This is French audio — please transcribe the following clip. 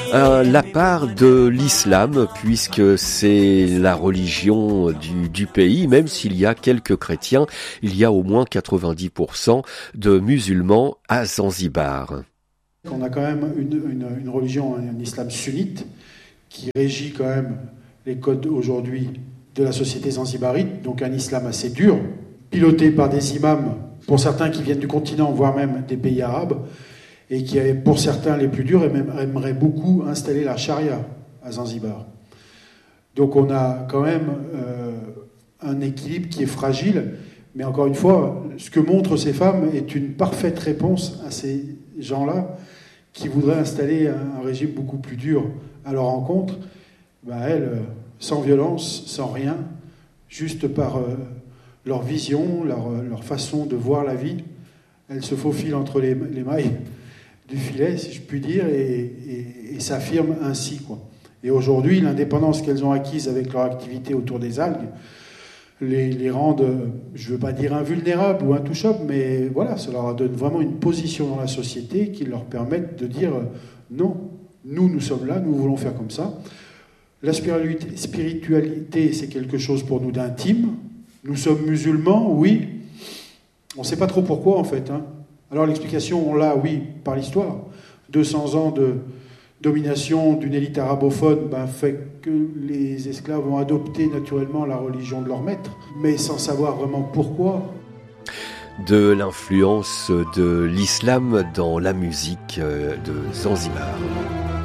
La part de l'islam, puisque c'est la religion du pays, même s'il y a quelques chrétiens, il y a au moins 90% de musulmans à Zanzibar. On a quand même une religion, un islam sunnite, qui régit quand même les codes aujourd'hui de la société zanzibarite, donc un islam assez dur, piloté par des imams, pour certains qui viennent du continent, voire même des pays arabes, et qui, pour certains les plus durs, aimeraient beaucoup installer la charia à Zanzibar. Donc on a quand même un équilibre qui est fragile, mais encore une fois, ce que montrent ces femmes est une parfaite réponse à ces gens-là qui voudraient installer un régime beaucoup plus dur à leur encontre. Elles, sans violence, sans rien, juste par leur vision, leur façon de voir la vie, elles se faufilent entre les mailles du filet, si je puis dire, et s'affirment ainsi, quoi. Et aujourd'hui, l'indépendance qu'elles ont acquise avec leur activité autour des algues les rendent, je ne veux pas dire invulnérables ou intouchables, mais voilà, ça leur donne vraiment une position dans la société qui leur permet de dire non, nous sommes là, nous voulons faire comme ça. La spiritualité, c'est quelque chose pour nous d'intime. Nous sommes musulmans, oui. On ne sait pas trop pourquoi, en fait. Alors l'explication, on l'a, oui, par l'histoire. 200 ans de domination d'une élite arabophone fait que les esclaves ont adopté naturellement la religion de leur maître, mais sans savoir vraiment pourquoi. De l'influence de l'islam dans la musique de Zanzibar.